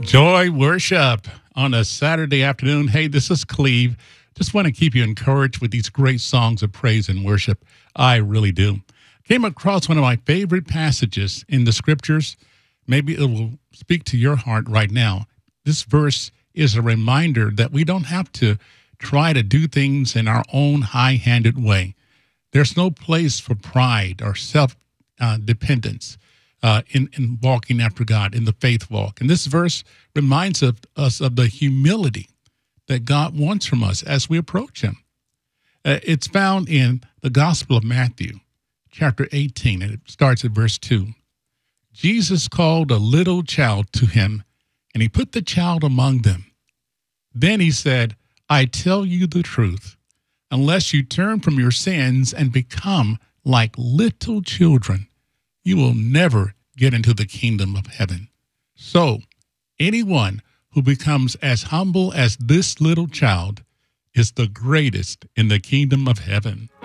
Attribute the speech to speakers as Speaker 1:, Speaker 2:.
Speaker 1: Joy worship on a Saturday afternoon. Hey, this is Cleve. Just want to keep you encouraged with these great songs of praise and worship. I really do. Came across one of my favorite passages in the scriptures. Maybe it will speak to your heart right now. This verse is a reminder that we don't have to try to do things in our own high-handed way. There's no place for pride or self-dependence. In walking after God, in the faith walk. And this verse reminds us of the humility that God wants from us as we approach him. It's found in the Gospel of Matthew, chapter 18, and it starts at verse 2. Jesus called a little child to him, and he put the child among them. Then he said, I tell you the truth, unless you turn from your sins and become like little children, you will never get into the kingdom of heaven. So, anyone who becomes as humble as this little child is the greatest in the kingdom of heaven.